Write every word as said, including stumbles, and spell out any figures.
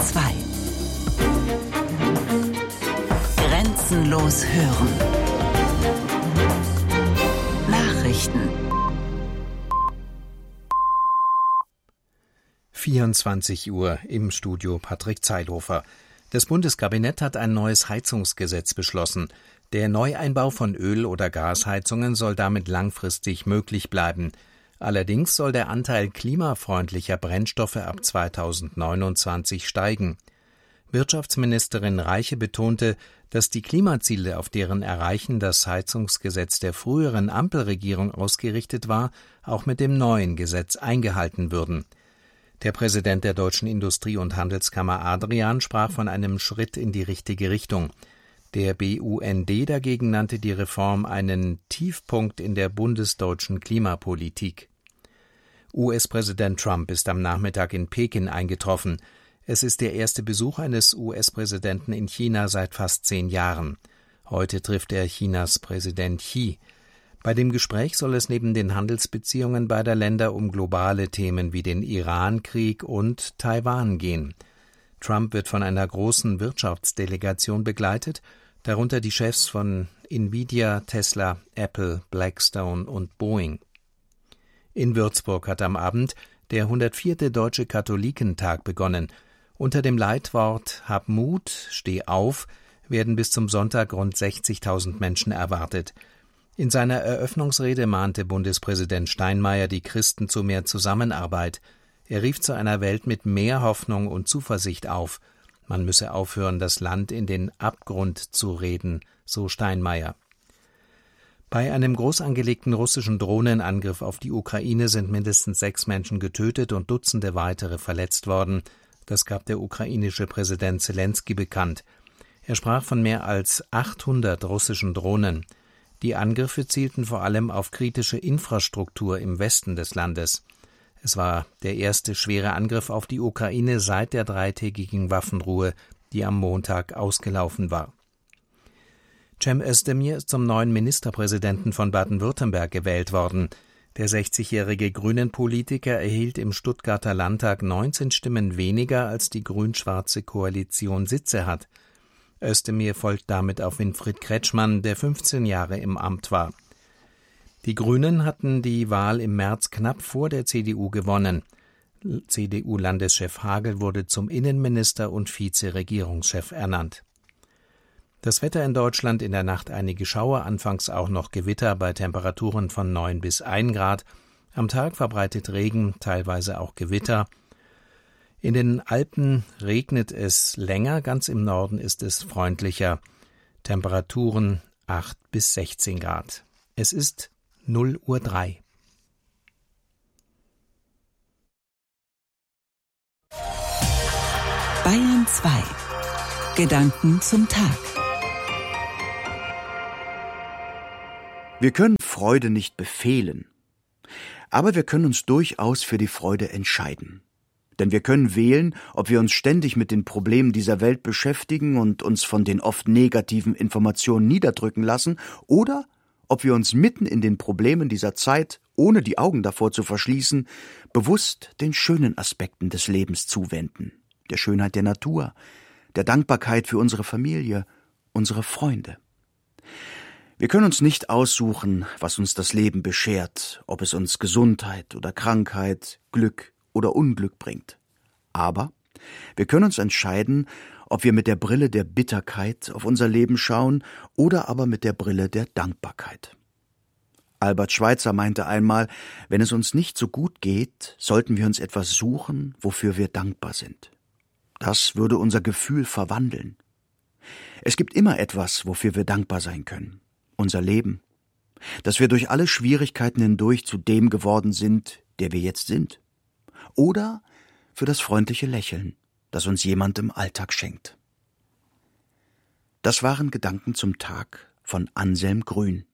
zwei. Grenzenlos hören. Nachrichten. vierundzwanzig Uhr im Studio Patrick Zeilhofer. Das Bundeskabinett hat ein neues Heizungsgesetz beschlossen. Der Neueinbau von Öl- oder Gasheizungen soll damit langfristig möglich bleiben. Allerdings soll der Anteil klimafreundlicher Brennstoffe ab zweitausendneunundzwanzig steigen. Wirtschaftsministerin Reiche betonte, dass die Klimaziele, auf deren Erreichen das Heizungsgesetz der früheren Ampelregierung ausgerichtet war, auch mit dem neuen Gesetz eingehalten würden. Der Präsident der Deutschen Industrie- und Handelskammer Adrian sprach von einem Schritt in die richtige Richtung. Der B U N D dagegen nannte die Reform einen Tiefpunkt in der bundesdeutschen Klimapolitik. U S-Präsident Trump ist am Nachmittag in Peking eingetroffen. Es ist der erste Besuch eines U S-Präsidenten in China seit fast zehn Jahren. Heute trifft er Chinas Präsident Xi. Bei dem Gespräch soll es neben den Handelsbeziehungen beider Länder um globale Themen wie den Iran-Krieg und Taiwan gehen. Trump wird von einer großen Wirtschaftsdelegation begleitet, darunter die Chefs von Nvidia, Tesla, Apple, Blackstone und Boeing. In Würzburg hat am Abend der hundertvierte Deutsche Katholikentag begonnen. Unter dem Leitwort »Hab Mut, steh auf« werden bis zum Sonntag rund sechzigtausend Menschen erwartet. In seiner Eröffnungsrede mahnte Bundespräsident Steinmeier die Christen zu mehr Zusammenarbeit. Er rief zu einer Welt mit mehr Hoffnung und Zuversicht auf. Man müsse aufhören, das Land in den Abgrund zu reden, so Steinmeier. Bei einem groß angelegten russischen Drohnenangriff auf die Ukraine sind mindestens sechs Menschen getötet und Dutzende weitere verletzt worden. Das gab der ukrainische Präsident Selenskyj bekannt. Er sprach von mehr als achthundert russischen Drohnen. Die Angriffe zielten vor allem auf kritische Infrastruktur im Westen des Landes. Es war der erste schwere Angriff auf die Ukraine seit der dreitägigen Waffenruhe, die am Montag ausgelaufen war. Cem Özdemir ist zum neuen Ministerpräsidenten von Baden-Württemberg gewählt worden. Der sechzigjährige Grünen-Politiker erhielt im Stuttgarter Landtag neunzehn Stimmen weniger, als die grün-schwarze Koalition Sitze hat. Özdemir folgt damit auf Winfried Kretschmann, der fünfzehn Jahre im Amt war. Die Grünen hatten die Wahl im März knapp vor der C D U gewonnen. C D U-Landeschef Hagel wurde zum Innenminister und Vize-Regierungschef ernannt. Das Wetter in Deutschland: in der Nacht einige Schauer, anfangs auch noch Gewitter bei Temperaturen von neun bis ein Grad. Am Tag verbreitet Regen, teilweise auch Gewitter. In den Alpen regnet es länger, ganz im Norden ist es freundlicher. Temperaturen acht bis sechzehn Grad. Es ist null Uhr drei. Bayern zwei. Gedanken zum Tag. Wir können Freude nicht befehlen, aber wir können uns durchaus für die Freude entscheiden. Denn wir können wählen, ob wir uns ständig mit den Problemen dieser Welt beschäftigen und uns von den oft negativen Informationen niederdrücken lassen, oder ob wir uns mitten in den Problemen dieser Zeit, ohne die Augen davor zu verschließen, bewusst den schönen Aspekten des Lebens zuwenden, der Schönheit der Natur, der Dankbarkeit für unsere Familie, unsere Freunde. Wir können uns nicht aussuchen, was uns das Leben beschert, ob es uns Gesundheit oder Krankheit, Glück oder Unglück bringt. Aber wir können uns entscheiden, ob wir mit der Brille der Bitterkeit auf unser Leben schauen oder aber mit der Brille der Dankbarkeit. Albert Schweitzer meinte einmal, wenn es uns nicht so gut geht, sollten wir uns etwas suchen, wofür wir dankbar sind. Das würde unser Gefühl verwandeln. Es gibt immer etwas, wofür wir dankbar sein können. Unser Leben. Dass wir durch alle Schwierigkeiten hindurch zu dem geworden sind, der wir jetzt sind. Oder für das freundliche Lächeln, das uns jemand im Alltag schenkt. Das waren Gedanken zum Tag von Anselm Grün.